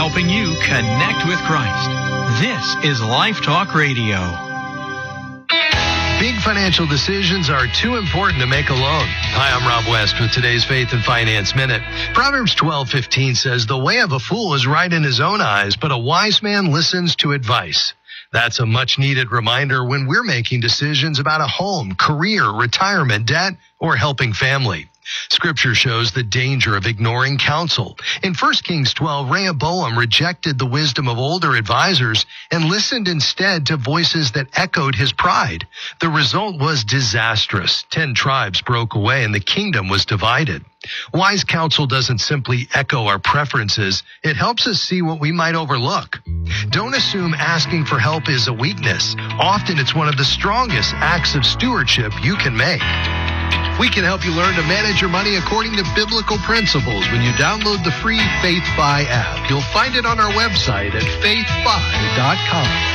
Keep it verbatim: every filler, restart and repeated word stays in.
helping you connect with Christ. This is Life Talk Radio. Big financial decisions are too important to make alone. Hi, I'm Rob West with today's Faith and Finance Minute. Proverbs twelve fifteen says, "The way of a fool is right in his own eyes, but a wise man listens to advice." That's a much-needed reminder when we're making decisions about a home, career, retirement, debt, or helping family. Scripture shows the danger of ignoring counsel. In First Kings twelve, Rehoboam rejected the wisdom of older advisors and listened instead to voices that echoed his pride. The result was disastrous. Ten tribes broke away and the kingdom was divided. Wise counsel doesn't simply echo our preferences. It helps us see what we might overlook. Don't assume asking for help is a weakness. Often it's one of the strongest acts of stewardship you can make. We can help you learn to manage your money according to biblical principles when you download the free FaithFi app. You'll find it on our website at faith fi dot com.